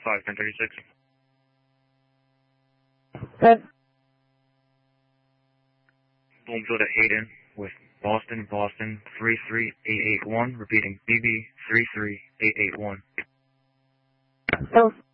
51036. Good. Bloomfield at Hayden with Boston 33881, repeating BB 33881. So